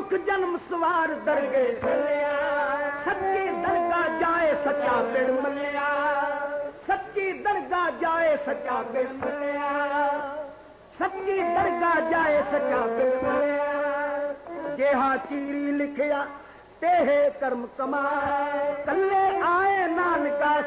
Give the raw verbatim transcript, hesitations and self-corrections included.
सुख जन्म सवार दरगे सच्ची दरगाह जाए सच्चा पिड़ मलिया सच्ची दरगाह जाए सच्चा पिड़ मलिया सच्ची दरगाह जाए सच्चा पिड़ मलिया जेहा चीरी लिखिया तेहे कर्म कमा कल्ले आए नानका